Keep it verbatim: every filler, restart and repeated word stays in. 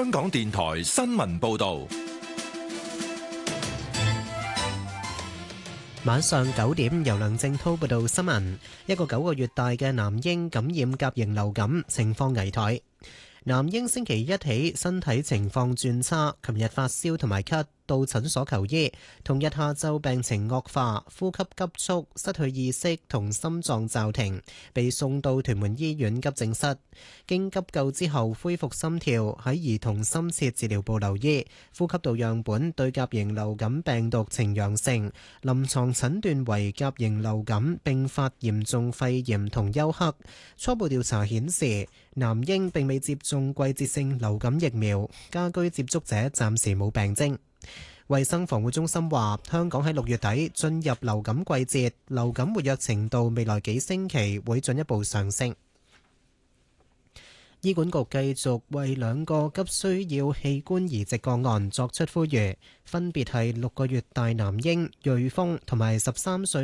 香港電台新聞報道。 晚上九點，由梁正滔報道新聞。一個九個月大嘅男嬰感染甲型流感，情況危殆。男嬰星期一起身體情況轉差，琴日發燒同埋咳，到診所求醫。同日下晝病情惡化，呼吸急促，失去意識同心臟驟停，被送到屯門醫院急症室。經急救之後恢復心跳，喺兒童深切治療部留醫。呼吸道樣本對甲型流感病毒呈陽性，臨床診斷為甲型流感併發嚴重肺炎同休克。初步調查顯示，男嬰並未接種季節性流感疫苗，家居接觸者暫時冇病徵。衛生防護中心話，香港喺六月底進入流感季節，流感活躍程度未來幾星期會進一步上升。醫管局繼續為兩個急需要器官移植個案作出呼籲，分別係六個月大男嬰瑞豐同埋十三歲